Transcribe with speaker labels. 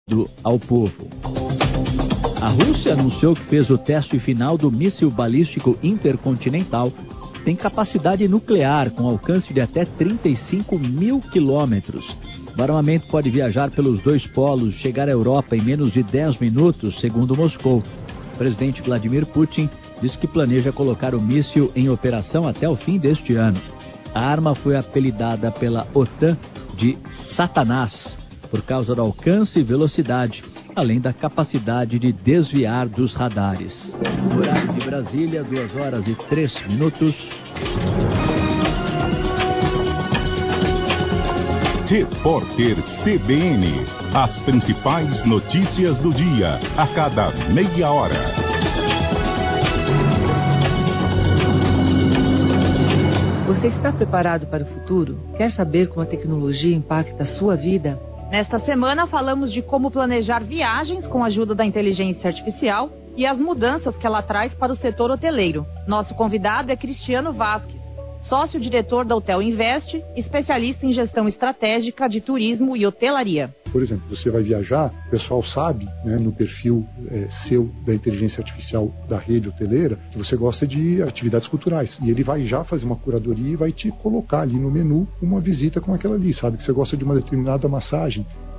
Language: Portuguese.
Speaker 1: ao povo. A Rússia anunciou que fez o teste final do míssil balístico intercontinental. Tem capacidade nuclear com alcance de até 35 mil quilômetros. O armamento pode viajar pelos dois polos e chegar à Europa em menos de 10 minutos, segundo Moscou. O presidente Vladimir Putin disse que planeja colocar o míssil em operação até o fim deste ano. A arma foi apelidada pela OTAN de Satanás, por causa do alcance e velocidade, além da capacidade de desviar dos radares. No horário de Brasília, 2h03.
Speaker 2: Repórter CBN. As principais notícias do dia, a cada meia hora.
Speaker 3: Você está preparado para o futuro? Quer saber como a tecnologia impacta a sua vida?
Speaker 4: Nesta semana falamos de como planejar viagens com a ajuda da inteligência artificial e as mudanças que ela traz para o setor hoteleiro. Nosso convidado é Cristiano Vasques, sócio-diretor da Hotel Invest, especialista em gestão estratégica de turismo e hotelaria.
Speaker 5: Por exemplo, você vai viajar, o pessoal sabe, né, no perfil seu da inteligência artificial da rede hoteleira, que você gosta de atividades culturais. E ele vai já fazer uma curadoria e vai te colocar ali no menu uma visita com aquela ali. Sabe que você gosta de uma determinada massagem.